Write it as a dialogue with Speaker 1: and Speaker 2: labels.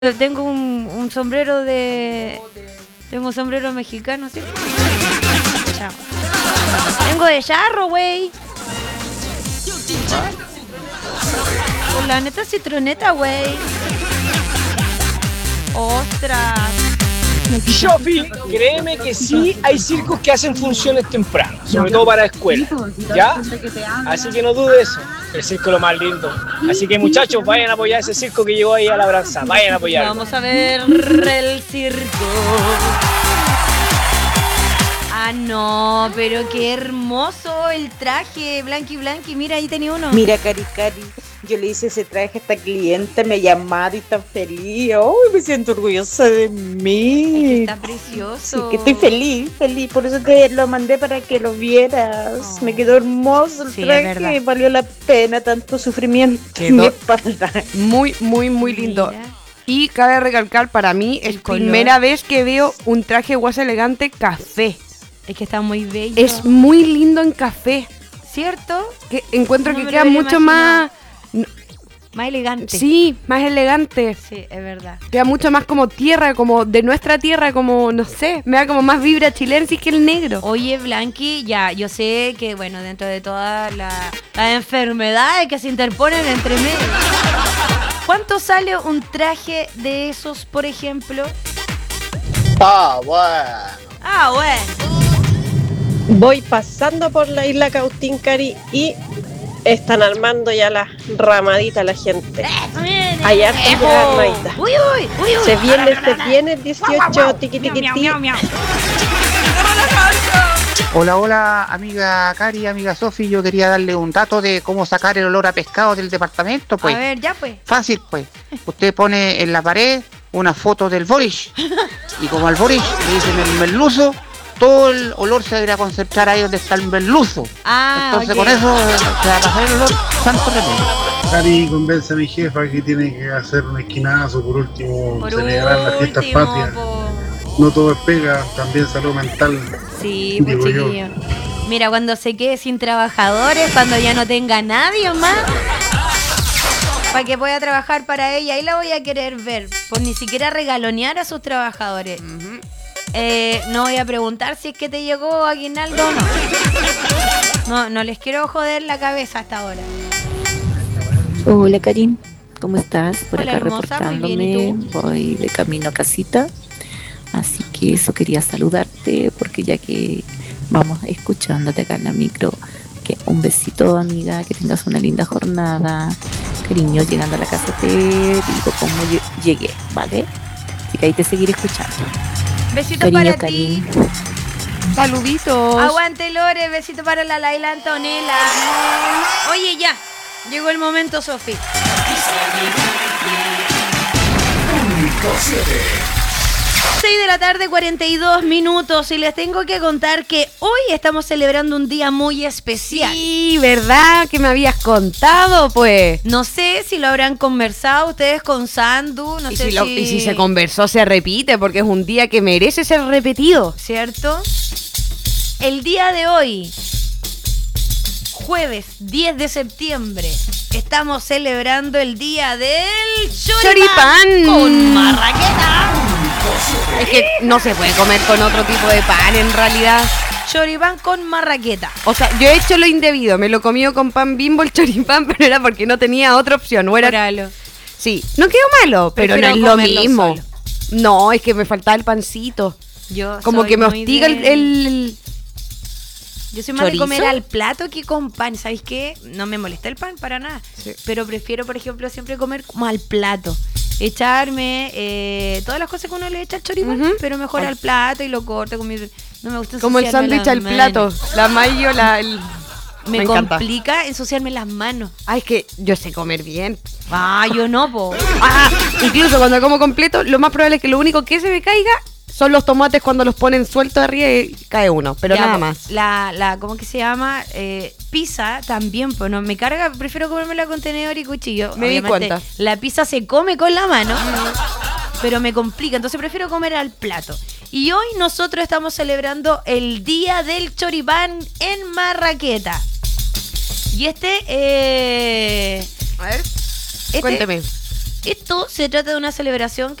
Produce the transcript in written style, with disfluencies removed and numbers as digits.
Speaker 1: Tengo un sombrero de... Tengo un sombrero mexicano, ¿sí? Chao. Tengo de charro, güey. Con la neta citroneta, güey. ¡Ostras!
Speaker 2: Shofi, créeme que sí hay circos que hacen funciones temprano, sobre todo para la escuela, ¿ya? Así que no dudes eso, el circo es lo más lindo. Así que muchachos, vayan a apoyar ese circo que llegó ahí a Labranza, vayan a apoyarlo.
Speaker 1: Vamos a ver el circo. Ah, no, pero qué hermoso el traje, Blanqui, mira, ahí tenía uno.
Speaker 3: Mira, Cari, yo le hice ese traje a esta cliente, me ha llamado y tan feliz. ¡Uy, me siento orgullosa de mí!
Speaker 1: Es que está precioso.
Speaker 3: Sí, que estoy feliz, por eso te lo mandé para que lo vieras. Me quedó hermoso el traje, valió la pena tanto sufrimiento en mi espalda.
Speaker 4: Muy lindo.
Speaker 1: Mira.
Speaker 4: Y cabe recalcar, para mí es primera vez que veo un traje guasa elegante café.
Speaker 1: Es que está muy bello.
Speaker 4: Es muy lindo en café.
Speaker 1: ¿Cierto?
Speaker 4: Que encuentro
Speaker 1: No
Speaker 4: que
Speaker 1: me lo
Speaker 4: queda
Speaker 1: había
Speaker 4: mucho
Speaker 1: imaginado.
Speaker 4: más...
Speaker 1: Más elegante.
Speaker 4: Sí, más elegante.
Speaker 1: Sí, es verdad.
Speaker 4: Queda mucho más como tierra, como de nuestra tierra, como, no sé, me da como más vibra chilensis que el negro.
Speaker 1: Oye, Blanqui, ya, yo sé que, bueno, dentro de todas las enfermedades que se interponen entre medio, ¿cuánto sale un traje de esos, por ejemplo? Ah, bueno.
Speaker 5: Voy pasando por la isla Cautíncari y están armando ya las ramaditas la gente. Hay hartas ramaditas.
Speaker 1: Uy.
Speaker 5: Se viene el 18, tiqui tiqui tiqui.
Speaker 6: Hola, amiga Cari, amiga Sofi, yo quería darle un dato de cómo sacar el olor a pescado del departamento, pues.
Speaker 1: A ver, ya pues.
Speaker 6: Fácil, pues. Usted pone en la pared una foto del Boris y como al Boris le dicen el merluzo, todo el olor se va a ir a concentrar ahí donde está el merluzo. Entonces con eso se va a pasar el olor santo remedio.
Speaker 7: Cari, convence a mi jefa que tiene que hacer un esquinazo por último, celebrar las fiestas patrias. No todo es pega, también salud mental.
Speaker 1: Sí, pues
Speaker 7: digo yo.
Speaker 1: chiquillo. Mira, cuando se quede sin trabajadores, cuando ya no tenga nadie más, para que pueda trabajar para ella, ahí la voy a querer ver. Por ni siquiera regalonear a sus trabajadores. No voy a preguntar si es que te llegó aguinaldo o no. No les quiero joder la cabeza hasta ahora.
Speaker 3: Hola, Karin, ¿cómo estás? Por
Speaker 1: Hola,
Speaker 3: acá
Speaker 1: hermosa, muy bien, ¿y
Speaker 3: reportándome,
Speaker 1: tú?
Speaker 3: voy de camino a casita, así que eso quería saludarte, porque ya que vamos escuchándote acá en la micro, que un besito, amiga, que tengas una linda jornada, cariño, llegando a la casa te digo cómo llegué, ¿vale? Así que ahí te seguiré escuchando.
Speaker 1: Besito
Speaker 3: Cariño,
Speaker 1: para
Speaker 3: Karin.
Speaker 1: ti.
Speaker 4: Saluditos.
Speaker 1: Aguante, Lore. Besito para la Laila Antonella. Oye, ya. Llegó el momento, Sofi. 6 de la tarde, 42 minutos, y les tengo que contar que hoy estamos celebrando un día muy especial.
Speaker 4: Sí, ¿verdad? Que me habías contado, pues.
Speaker 1: No sé si lo habrán conversado ustedes con Sandu, no
Speaker 4: Y
Speaker 1: sé
Speaker 4: si se conversó, se repite, porque es un día que merece ser repetido.
Speaker 1: ¿Cierto? El día de hoy, jueves 10 de septiembre, estamos celebrando el día del choripán con marraqueta.
Speaker 4: Es que no se puede comer con otro tipo de pan, en realidad.
Speaker 1: Choripán con marraqueta.
Speaker 4: O sea, yo he hecho lo indebido, me lo comí con pan Bimbo el choripán, pero era porque no tenía otra opción. No era...
Speaker 1: Júralo.
Speaker 4: Sí, no quedó malo, pero no
Speaker 1: Prefiero
Speaker 4: es lo
Speaker 1: comerlo
Speaker 4: mismo.
Speaker 1: solo.
Speaker 4: No, es que me faltaba el pancito.
Speaker 1: Yo
Speaker 4: Como
Speaker 1: soy
Speaker 4: que me
Speaker 1: muy
Speaker 4: hostiga
Speaker 1: de-
Speaker 4: el...
Speaker 1: Yo soy más de
Speaker 4: ¿Chorizo?
Speaker 1: comer al plato que con pan. ¿Sabéis qué? No me molesta el pan para nada.
Speaker 4: Sí.
Speaker 1: Pero prefiero, por ejemplo, siempre comer como al plato. Echarme todas las cosas que uno le echa al choripán,
Speaker 4: Ujú.
Speaker 1: pero mejor al plato y lo corto con mi... No me gusta
Speaker 4: Como el
Speaker 1: ensuciarme
Speaker 4: sándwich
Speaker 1: las
Speaker 4: al
Speaker 1: manos.
Speaker 4: plato. La mayo,
Speaker 1: Me
Speaker 4: encanta.
Speaker 1: complica ensuciarme las manos.
Speaker 4: Ay, es que yo sé comer bien.
Speaker 1: Ah, yo no, po.
Speaker 4: Incluso cuando como completo, lo más probable es que lo único que se me caiga son los tomates cuando los ponen sueltos arriba y cae uno, pero
Speaker 1: Ya,
Speaker 4: nada
Speaker 1: po,
Speaker 4: más.
Speaker 1: ¿cómo que se llama? Pizza también, pues no me carga, prefiero comérmela con tenedor y cuchillo.
Speaker 4: Me di
Speaker 1: Obviamente,
Speaker 4: cuenta.
Speaker 1: La pizza se come con la mano, pero me complica, entonces prefiero comer al plato. Y hoy nosotros estamos celebrando el Día del Choripán en Marraqueta. Y
Speaker 4: A ver, cuénteme.
Speaker 1: Esto se trata de una celebración